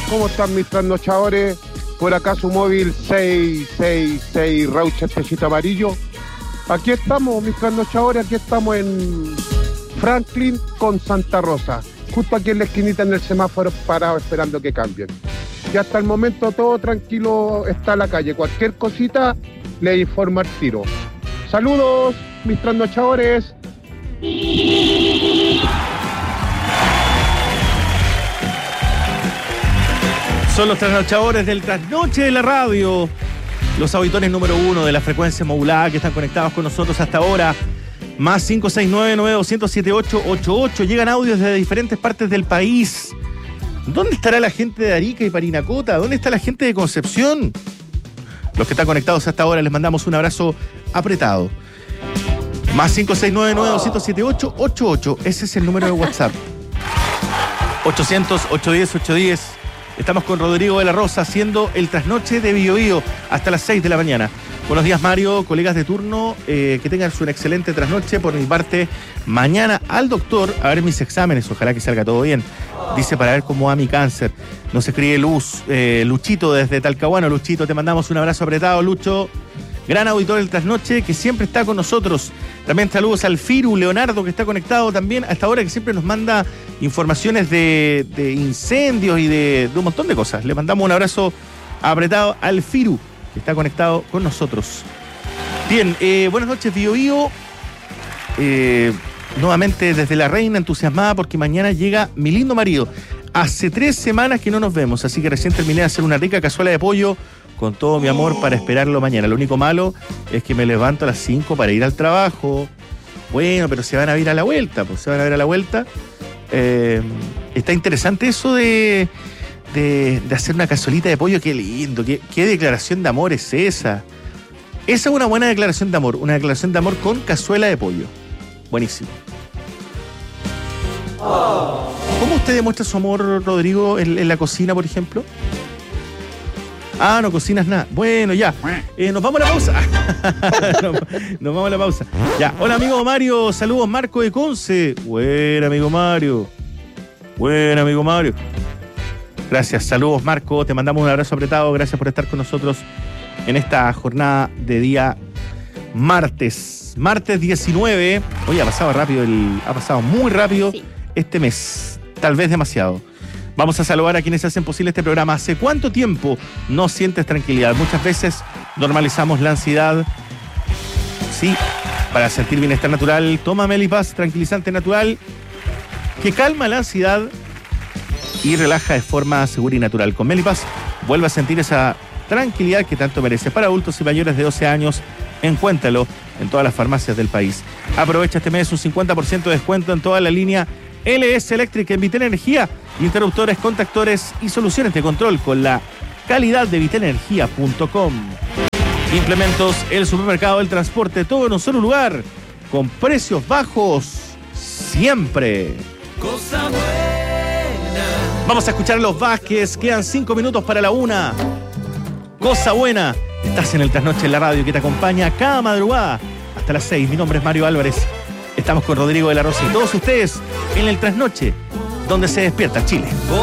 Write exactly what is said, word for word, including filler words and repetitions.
¿Cómo están mis trasnochadores? Por acá su móvil seis seis seis Raucha Espejito Amarillo. Aquí estamos, mis trasnochadores, aquí estamos en Franklin con Santa Rosa. Justo aquí en la esquinita en el semáforo parado esperando que cambien. Y hasta el momento todo tranquilo está la calle. Cualquier cosita le informa al tiro. Saludos, mis trasnochadores. Son los trasnochadores del trasnoche de la radio. Los auditores número uno de la frecuencia modulada que están conectados con nosotros hasta ahora. Más cinco seis nueve, nueve dos cero siete ocho ocho ocho. Llegan audios desde diferentes partes del país. ¿Dónde estará la gente de Arica y Parinacota? ¿Dónde está la gente de Concepción? Los que están conectados hasta ahora les mandamos un abrazo apretado. Más cinco seis nueve, nueve dos cero siete ocho ocho ocho. Ese es el número de WhatsApp. ochocientos, ochocientos diez, ochocientos diez. Estamos con Rodrigo de la Rosa haciendo el trasnoche de Bio Bio hasta las seis de la mañana. Buenos días, Mario, colegas de turno, eh, que tengan una excelente trasnoche. Por mi parte, mañana al doctor a ver mis exámenes, ojalá que salga todo bien. Dice para ver cómo va mi cáncer. Nos escribe Luz, eh, Luchito desde Talcahuano. Luchito, te mandamos un abrazo apretado, Lucho. Gran auditor del trasnoche que siempre está con nosotros. También saludos al Firu, Leonardo, que está conectado también hasta ahora, que siempre nos manda informaciones de, de incendios y de, de un montón de cosas. Le mandamos un abrazo apretado al Firu, que está conectado con nosotros. Bien, eh, buenas noches, Bio Bio. Eh, nuevamente desde La Reina, entusiasmada porque mañana llega mi lindo marido. Hace tres semanas que no nos vemos, así que recién terminé de hacer una rica cazuela de pollo con todo mi amor para esperarlo mañana. Lo único malo es que me levanto a las cinco para ir al trabajo. Bueno, pero se van a ir a la vuelta, pues se van a ver a la vuelta. Eh, está interesante eso de, de, de hacer una cazuelita de pollo. Qué lindo, qué, qué declaración de amor es esa. Esa es una buena declaración de amor, una declaración de amor con cazuela de pollo. Buenísimo. ¿Cómo usted demuestra su amor, Rodrigo, en, en la cocina, por ejemplo? Ah, no cocinas nada. Bueno, ya. Eh, nos vamos a la pausa. nos, nos vamos a la pausa. Ya. Hola, amigo Mario. Saludos, Marco de Conce. Buen amigo Mario. Buen amigo Mario. Gracias. Saludos, Marco. Te mandamos un abrazo apretado. Gracias por estar con nosotros en esta jornada de día martes. Martes diecinueve. Oye, ha pasado rápido. El, ha pasado muy rápido sí. Este mes. Tal vez demasiado. Vamos a saludar a quienes hacen posible este programa. ¿Hace cuánto tiempo no sientes tranquilidad? Muchas veces normalizamos la ansiedad. Sí, para sentir bienestar natural, toma Melipaz, tranquilizante natural, que calma la ansiedad y relaja de forma segura y natural. Con Melipaz, vuelve a sentir esa tranquilidad que tanto merece. Para adultos y mayores de doce años, encuéntralo en todas las farmacias del país. Aprovecha este mes un cincuenta por ciento de descuento en toda la línea L S Electric en Vitel Energía, interruptores, contactores y soluciones de control con la calidad de vitel energía punto com. Implementos, el supermercado del transporte, todo en un solo lugar, con precios bajos siempre. Cosa buena. Vamos a escuchar a los Vázquez, quedan cinco minutos para la una. Cosa buena, estás en el Trasnoche en la radio que te acompaña cada madrugada hasta las seis. Mi nombre es Mario Álvarez. Estamos con Rodrigo de la Rosa y todos ustedes en el Trasnoche, donde se despierta Chile.